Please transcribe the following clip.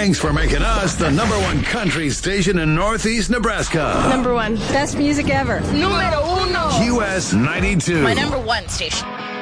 Thanks for making us the number one country station in Northeast Nebraska. Number one. Best music ever. Número uno. US 92. My number one station.